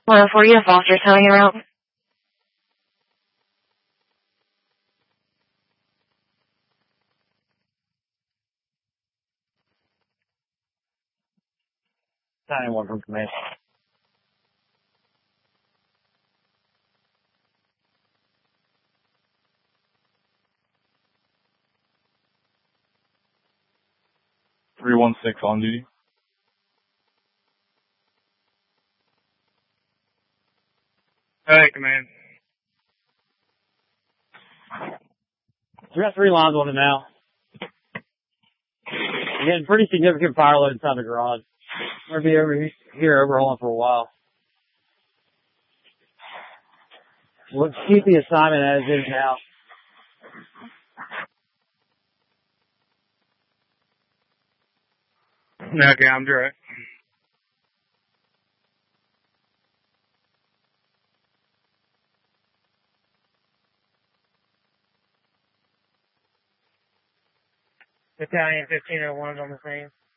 Hello, for you, Foster telling you around. Anyone from command. Three 1-6 on duty. Hey, command. We got 3 lines on it now. We're getting pretty significant fire load inside the garage. We're gonna be over here overhauling for a while. We'll keep the assignment as is now. Okay, I'm direct. Battalion 1501 on the scene.